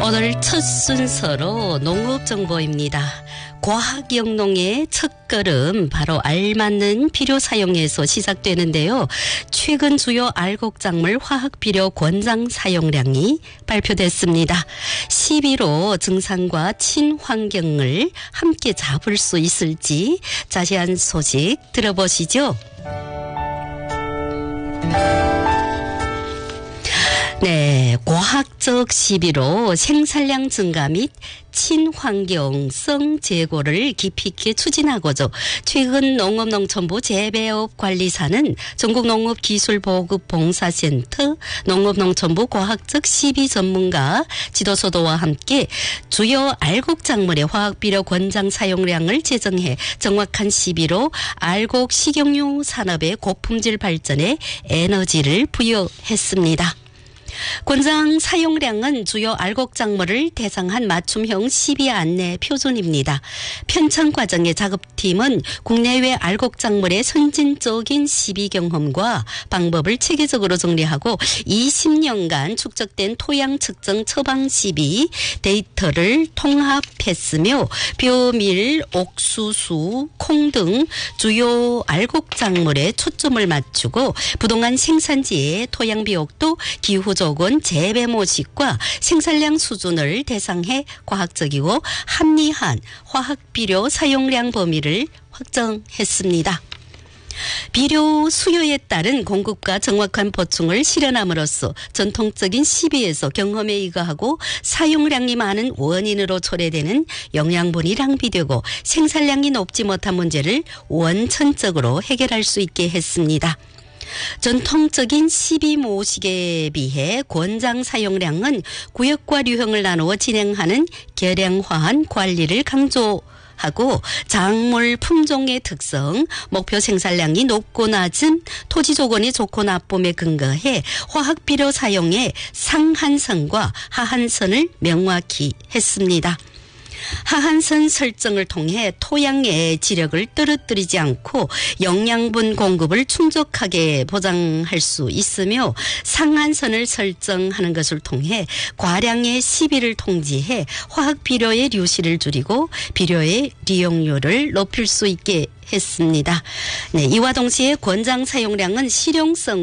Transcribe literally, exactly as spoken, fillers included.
오늘 첫 순서로 농업정보입니다. 과학영농의 첫걸음 바로 알맞는 비료 사용에서 시작되는데요. 최근 주요 알곡작물 화학비료 권장 사용량이 발표됐습니다. 십일호 증산과 친환경을 함께 잡을 수 있을지 자세한 소식 들어보시죠. 네, 과학적 시비로 생산량 증가 및 친환경성 제고를 깊이 있게 추진하고자 최근 농업농촌부 재배업관리사는 전국농업기술보급봉사센터 농업농촌부 과학적 시비 전문가 지도서도와 함께 주요 알곡작물의 화학비료 권장 사용량을 제정해 정확한 시비로 알곡 식용유 산업의 고품질 발전에 에너지를 부여했습니다. 권장 사용량은 주요 알곡작물을 대상한 맞춤형 시비 안내 표준입니다. 편찬 과정의 작업팀은 국내외 알곡작물의 선진적인 시비 경험과 방법을 체계적으로 정리하고 이십 년간 축적된 토양 측정 처방 시비 데이터를 통합했으며 벼밀, 옥수수, 콩 등 주요 알곡작물에 초점을 맞추고 부동한 생산지의 토양 비옥도, 기후 조건, 재배 모식과 생산량 수준을 대상해 과학적이고 합리한 화학비료 사용량 범위를 확정했습니다. 비료 수요에 따른 공급과 정확한 보충을 실현함으로써 전통적인 시비에서 경험에 의거하고 사용량이 많은 원인으로 초래되는 영양분이 낭비되고 생산량이 높지 못한 문제를 원천적으로 해결할 수 있게 했습니다. 전통적인 시비 모식에 비해 권장 사용량은 구역과 류형을 나누어 진행하는 계량화한 관리를 강조하고 작물 품종의 특성, 목표 생산량이 높고 낮은 토지 조건이 좋고 나쁨에 근거해 화학비료 사용의 상한선과 하한선을 명확히 했습니다. 하한선 설정을 통해 토양의 지력을 떨어뜨리지 않고 영양분 공급을 충족하게 보장할 수 있으며 상한선을 설정하는 것을 통해 과량의 시비를 통제해 화학비료의 류실을 줄이고 비료의利用률을 높일 수 있게 했습니다. 네, 이와 동시에 권장 사용량은 실용성